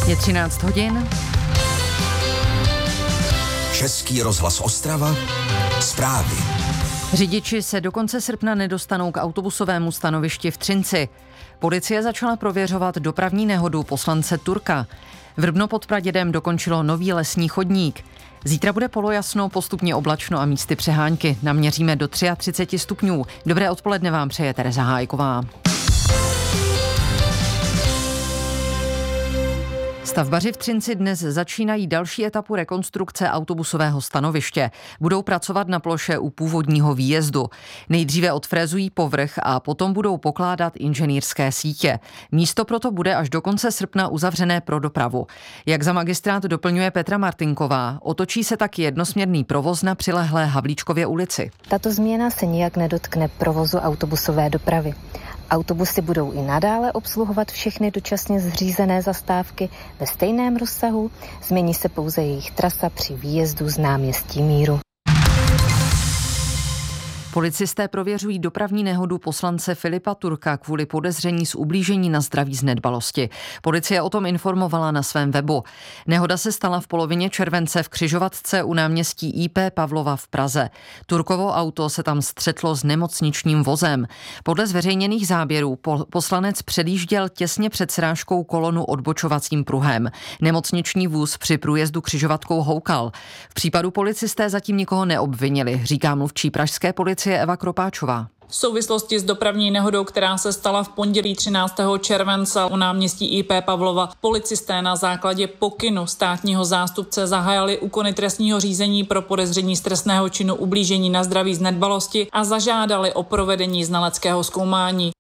Je 13 hodin. Český rozhlas Ostrava, zprávy. Řidiči se do konce srpna nedostanou k autobusovému stanovišti v Třinci. Policie začala prověřovat dopravní nehodu poslance Turka. Vrbno pod Pradědem dokončilo nový lesní chodník. Zítra bude polojasno, postupně oblačno a místy přehánky. Naměříme do 33 stupňů. Dobré odpoledne vám přeje Tereza Hájková. Stavbaři v Třinci dnes začínají další etapu rekonstrukce autobusového stanoviště. Budou pracovat na ploše u původního výjezdu. Nejdříve odfrézují povrch a potom budou pokládat inženýrské sítě. Místo proto bude až do konce srpna uzavřené pro dopravu. Jak za magistrát doplňuje Petra Martinková, otočí se tak jednosměrný provoz na přilehlé Havlíčkově ulici. Tato změna se nijak nedotkne provozu autobusové dopravy. Autobusy budou i nadále obsluhovat všechny dočasně zřízené zastávky ve stejném rozsahu, změní se pouze jejich trasa při výjezdu z náměstí Míru. Policisté prověřují dopravní nehodu poslance Filipa Turka kvůli podezření z ublížení na zdraví z nedbalosti. Policie o tom informovala na svém webu. Nehoda se stala v polovině července v křižovatce u náměstí IP Pavlova v Praze. Turkovo auto se tam střetlo s nemocničním vozem. Podle zveřejněných záběrů poslanec předjížděl těsně před srážkou kolonu odbočovacím pruhem. Nemocniční vůz při průjezdu křižovatkou houkal. V případu policisté zatím nikoho neobvinili, říká mluvčí pražské policie Eva Kropáčová. V souvislosti s dopravní nehodou, která se stala v pondělí 13. července u náměstí IP Pavlova, policisté na základě pokynu státního zástupce zahájili úkony trestního řízení pro podezření z trestného činu ublížení na zdraví z nedbalosti a zažádali o provedení znaleckého zkoumání.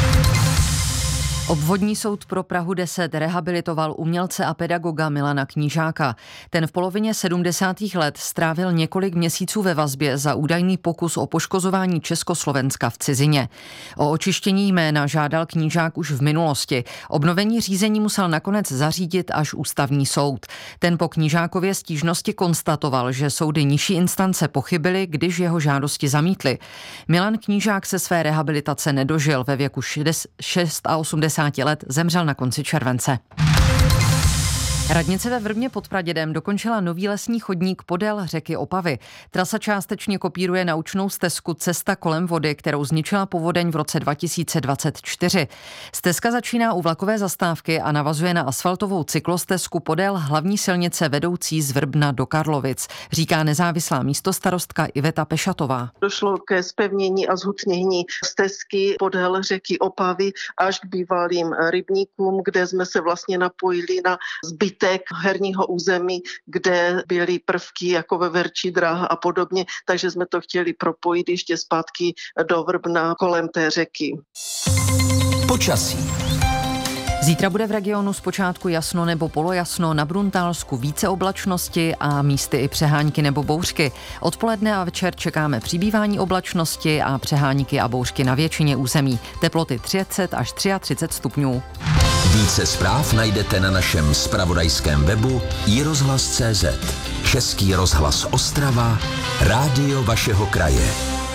Obvodní soud pro Prahu 10 rehabilitoval umělce a pedagoga Milana Knížáka. Ten v polovině 70. let strávil několik měsíců ve vazbě za údajný pokus o poškozování Československa v cizině. O očištění jména žádal Knížák už v minulosti. Obnovení řízení musel nakonec zařídit až ústavní soud. Ten po Knížákově stížnosti konstatoval, že soudy nižší instance pochybily, když jeho žádosti zamítly. Milan Knížák se své rehabilitace nedožil, ve věku 86 let zemřel na konci července. Radnice ve Vrbně pod Pradědem dokončila nový lesní chodník podél řeky Opavy. Trasa částečně kopíruje naučnou stezku Cesta kolem vody, kterou zničila povodeň v roce 2024. Stezka začíná u vlakové zastávky a navazuje na asfaltovou cyklostezku podél hlavní silnice vedoucí z Vrbna do Karlovic, říká nezávislá místostarostka Iveta Pešatová. Došlo ke zpevnění a zhutnění stezky podél řeky Opavy až k bývalým rybníkům, kde jsme se vlastně napojili na zbytek herního území, kde byly prvky jako veverčí dráha a podobně, takže jsme to chtěli propojit ještě zpátky do Vrbna kolem té řeky. Počasí. Zítra bude v regionu zpočátku jasno nebo polojasno, na Bruntálsku více oblačnosti a místy i přehánky nebo bouřky. Odpoledne a večer čekáme přibývání oblačnosti a přehánky a bouřky na většině území. Teploty 30 až 33 stupňů. Více zpráv najdete na našem zpravodajském webu iRozhlas.cz. Český rozhlas Ostrava, rádio vašeho kraje.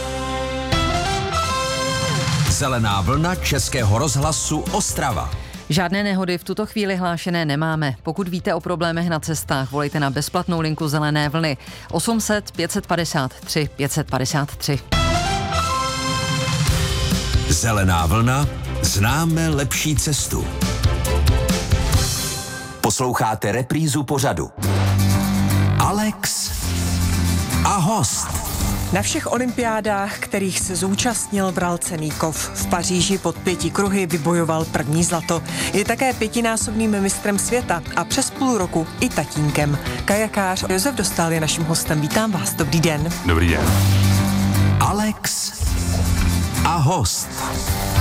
Zelená vlna Českého rozhlasu Ostrava. Žádné nehody v tuto chvíli hlášené nemáme. Pokud víte o problémech na cestách, volejte na bezplatnou linku Zelené vlny 800 553 553. Zelená vlna, známe lepší cestu. Posloucháte reprízu pořadu. Alex a host. Na všech olympiádách, kterých se zúčastnil, bral cenný kov. V Paříži pod 5 kruhy vybojoval první zlato. Je také 5násobným mistrem světa a přes půl roku i tatínkem. Kajakář Josef Dostál je naším hostem. Vítám vás, dobrý den. Dobrý den. Alex a host.